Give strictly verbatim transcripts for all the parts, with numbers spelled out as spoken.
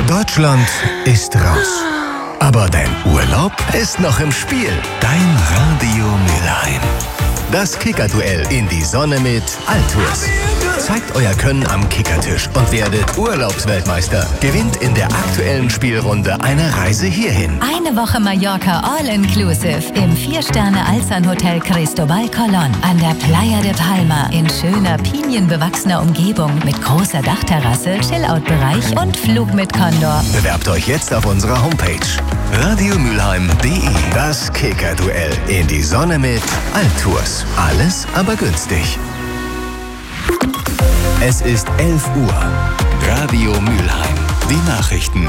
Deutschland ist raus. Aber dein Urlaub ist noch im Spiel. Dein Radio Mülheim. Das Kickerduell in die Sonne mit Altours. Zeigt euer Können am Kickertisch und werdet Urlaubsweltmeister. Gewinnt in der aktuellen Spielrunde eine Reise hierhin. Eine Woche Mallorca All-Inclusive im Vier-Sterne-Alzan-Hotel Cristobal Colón an der Playa de Palma in schöner, pinienbewachsener Umgebung mit großer Dachterrasse, Chillout-Bereich und Flug mit Condor. Bewerbt euch jetzt auf unserer Homepage radio mülheim punkt de. Das Kickerduell in die Sonne mit Altours. Alles aber günstig. Es ist elf Uhr. Radio Mülheim. Die Nachrichten.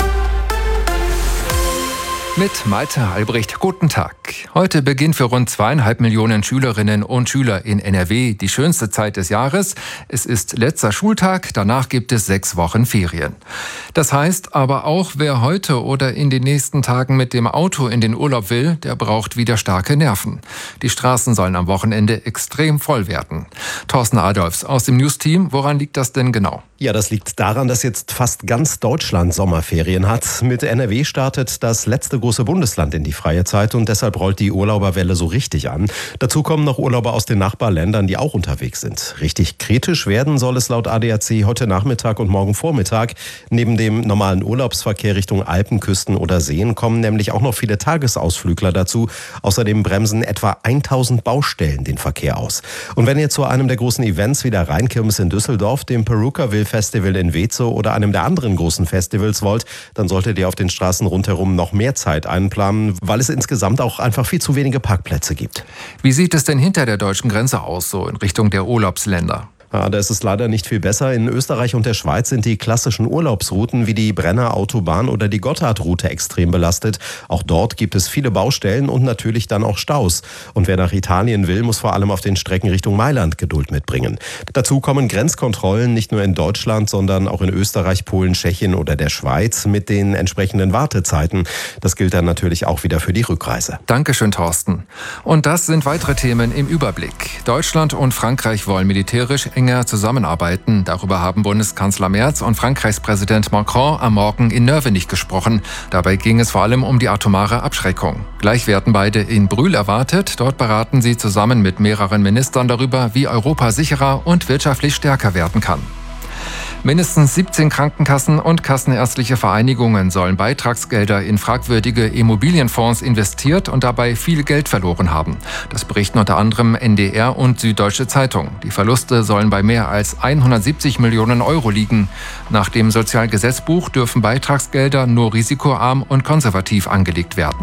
Mit Malte Albrecht, guten Tag. Heute beginnt für rund zweieinhalb Millionen Schülerinnen und Schüler in N R W die schönste Zeit des Jahres. Es ist letzter Schultag, danach gibt es sechs Wochen Ferien. Das heißt aber auch, wer heute oder in den nächsten Tagen mit dem Auto in den Urlaub will, der braucht wieder starke Nerven. Die Straßen sollen am Wochenende extrem voll werden. Thorsten Adolfs aus dem News-Team, woran liegt das denn genau? Ja, das liegt daran, dass jetzt fast ganz Deutschland Sommerferien hat. Mit N R W startet das letzte große Bundesland in die freie Zeit und deshalb rollt die Urlauberwelle so richtig an. Dazu kommen noch Urlauber aus den Nachbarländern, die auch unterwegs sind. Richtig kritisch werden soll es laut A D A C heute Nachmittag und morgen Vormittag. Neben dem normalen Urlaubsverkehr Richtung Alpenküsten oder Seen kommen nämlich auch noch viele Tagesausflügler dazu. Außerdem bremsen etwa tausend Baustellen den Verkehr aus. Und wenn ihr zu einem der großen Events wie der Rheinkirmes in Düsseldorf, dem Perukaville Festival in Wezo oder einem der anderen großen Festivals wollt, dann solltet ihr auf den Straßen rundherum noch mehr Zeit einplanen, weil es insgesamt auch einfach viel zu wenige Parkplätze gibt. Wie sieht es denn hinter der deutschen Grenze aus, so in Richtung der Urlaubsländer? Ja, da ist es leider nicht viel besser. In Österreich und der Schweiz sind die klassischen Urlaubsrouten wie die Brenner Autobahn oder die Gotthardroute extrem belastet. Auch dort gibt es viele Baustellen und natürlich dann auch Staus. Und wer nach Italien will, muss vor allem auf den Strecken Richtung Mailand Geduld mitbringen. Dazu kommen Grenzkontrollen nicht nur in Deutschland, sondern auch in Österreich, Polen, Tschechien oder der Schweiz mit den entsprechenden Wartezeiten. Das gilt dann natürlich auch wieder für die Rückreise. Dankeschön, Thorsten. Und das sind weitere Themen im Überblick. Deutschland und Frankreich wollen militärisch enger zusammenarbeiten. Darüber haben Bundeskanzler Merz und Frankreichs Präsident Macron am Morgen in Nörvenich gesprochen. Dabei ging es vor allem um die atomare Abschreckung. Gleich werden beide in Brühl erwartet. Dort beraten sie zusammen mit mehreren Ministern darüber, wie Europa sicherer und wirtschaftlich stärker werden kann. Mindestens siebzehn Krankenkassen und kassenärztliche Vereinigungen sollen Beitragsgelder in fragwürdige Immobilienfonds investiert und dabei viel Geld verloren haben. Das berichten unter anderem N D R und Süddeutsche Zeitung. Die Verluste sollen bei mehr als hundertsiebzig Millionen Euro liegen. Nach dem Sozialgesetzbuch dürfen Beitragsgelder nur risikoarm und konservativ angelegt werden.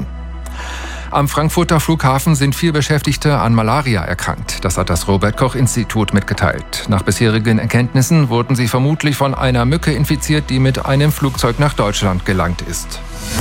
Am Frankfurter Flughafen sind vier Beschäftigte an Malaria erkrankt. Das hat das Robert-Koch-Institut mitgeteilt. Nach bisherigen Erkenntnissen wurden sie vermutlich von einer Mücke infiziert, die mit einem Flugzeug nach Deutschland gelangt ist.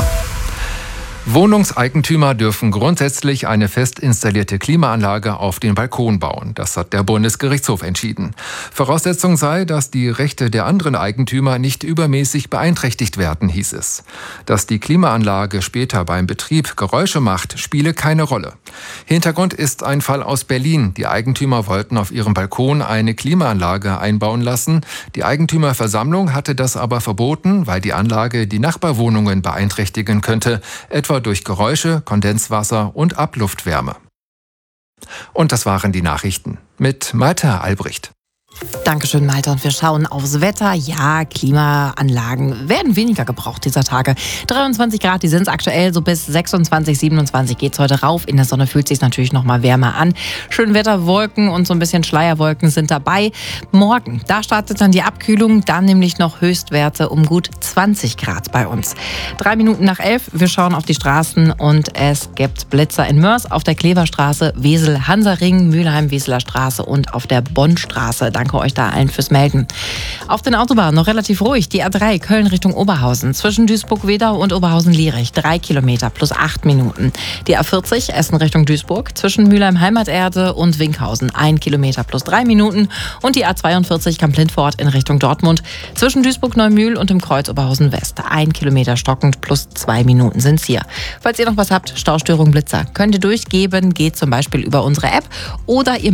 Wohnungseigentümer dürfen grundsätzlich eine fest installierte Klimaanlage auf den Balkon bauen. Das hat der Bundesgerichtshof entschieden. Voraussetzung sei, dass die Rechte der anderen Eigentümer nicht übermäßig beeinträchtigt werden, hieß es. Dass die Klimaanlage später beim Betrieb Geräusche macht, spiele keine Rolle. Hintergrund ist ein Fall aus Berlin. Die Eigentümer wollten auf ihrem Balkon eine Klimaanlage einbauen lassen. Die Eigentümerversammlung hatte das aber verboten, weil die Anlage die Nachbarwohnungen beeinträchtigen könnte, etwa durch Geräusche, Kondenswasser und Abluftwärme. Und das waren die Nachrichten mit Malte Albrecht. Dankeschön, Malte. Und wir schauen aufs Wetter. Ja, Klimaanlagen werden weniger gebraucht dieser Tage. dreiundzwanzig Grad, die sind es aktuell. So bis sechsundzwanzig, siebenundzwanzig geht es heute rauf. In der Sonne fühlt es sich natürlich noch mal wärmer an. Schön Wetterwolken und so ein bisschen Schleierwolken sind dabei. Morgen, da startet dann die Abkühlung. Dann nämlich noch Höchstwerte um gut zwanzig Grad bei uns. Drei Minuten nach elf. Wir schauen auf die Straßen und es gibt Blitzer in Mörs auf der Kleverstraße, Wesel, Hansaring, Mülheim-Weseler Straße und auf der Bonnstraße. Danke euch da allen fürs Melden. Auf den Autobahnen noch relativ ruhig. Die A drei Köln Richtung Oberhausen. Zwischen Duisburg-Wedau und Oberhausen-Lierich. Drei Kilometer plus acht Minuten. Die A vierzig Essen Richtung Duisburg. Zwischen Mülheim-Heimaterde und Winkhausen. Ein Kilometer plus drei Minuten. Und die A zweiundvierzig Kamp-Lintfort in Richtung Dortmund. Zwischen Duisburg-Neumühl und dem Kreuz Oberhausen-West. Ein Kilometer stockend plus zwei Minuten sind es hier. Falls ihr noch was habt, Staustörung, Blitzer, könnt ihr durchgeben. Geht zum Beispiel über unsere App oder ihr